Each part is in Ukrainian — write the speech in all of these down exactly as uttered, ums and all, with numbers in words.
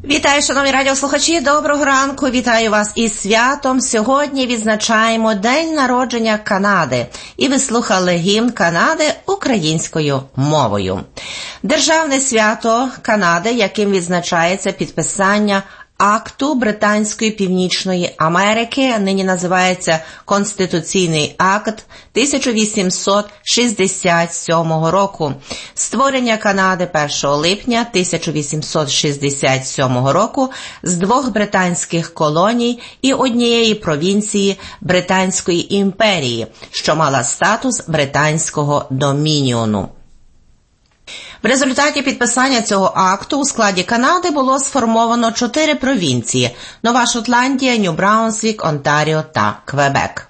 Вітаю, шановні радіослухачі, доброго ранку, вітаю вас із святом. Сьогодні відзначаємо День народження Канади, і ви слухали гімн Канади українською мовою. Державне свято Канади, яким відзначається підписання акту Британської Північної Америки, нині називається Конституційний акт тисяча вісімсот шістдесят сьомого року. Створення Канади першого липня тисяча вісімсот шістдесят сьомого року з двох британських колоній і однієї провінції Британської імперії, що мала статус британського домініону. В результаті підписання цього акту у складі Канади було сформовано чотири провінції – Нова Шотландія, Нью-Браунсвік, Онтаріо та Квебек.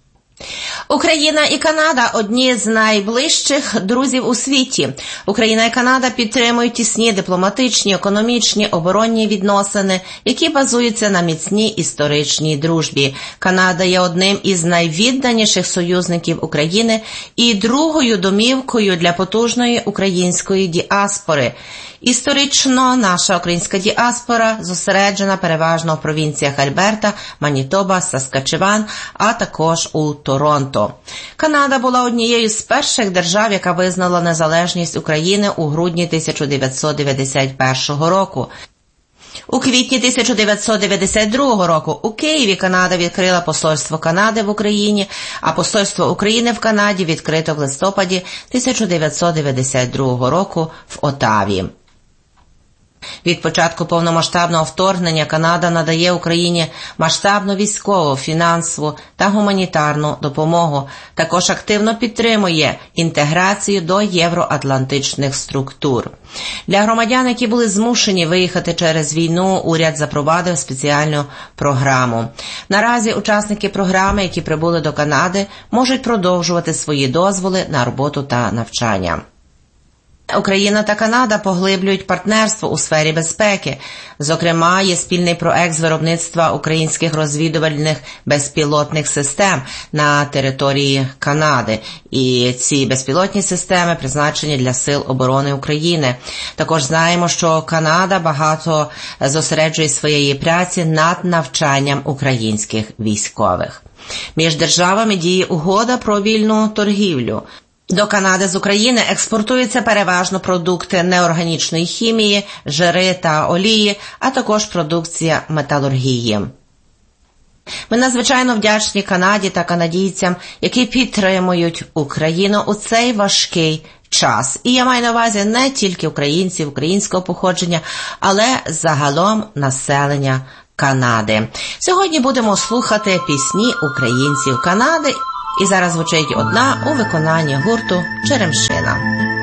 Україна і Канада – одні з найближчих друзів у світі. Україна і Канада підтримують тісні дипломатичні, економічні, оборонні відносини, які базуються на міцній історичній дружбі. Канада є одним із найвідданіших союзників України і другою домівкою для потужної української діаспори. Історично наша українська діаспора зосереджена переважно в провінціях Альберта, Манітоба, Саскачеван, а також у Торонто. Канада була однією з перших держав, яка визнала незалежність України у грудні тисяча дев'ятсот дев'яносто першого року. У квітні тисяча дев'ятсот дев'яносто другого року у Києві Канада відкрила посольство Канади в Україні, а посольство України в Канаді відкрито в листопаді тисяча дев'ятсот дев'яносто другого року в Отаві. Від початку повномасштабного вторгнення Канада надає Україні масштабну військову, фінансову та гуманітарну допомогу. Також активно підтримує інтеграцію до євроатлантичних структур. Для громадян, які були змушені виїхати через війну, уряд запровадив спеціальну програму. Наразі учасники програми, які прибули до Канади, можуть продовжувати свої дозволи на роботу та навчання. Україна та Канада поглиблюють партнерство у сфері безпеки. Зокрема, є спільний проект з виробництва українських розвідувальних безпілотних систем на території Канади. І ці безпілотні системи призначені для Сил оборони України. Також знаємо, що Канада багато зосереджує своєї праці над навчанням українських військових. Між державами діє угода про вільну торгівлю. До Канади з України експортуються переважно продукти неорганічної хімії, жири та олії, а також продукція металургії. Ми надзвичайно вдячні Канаді та канадійцям, які підтримують Україну у цей важкий час. І я маю на увазі не тільки українців, українського походження, але загалом населення Канади. Сьогодні будемо слухати пісні українців Канади. І зараз звучить одна у виконанні гурту «Черемшина».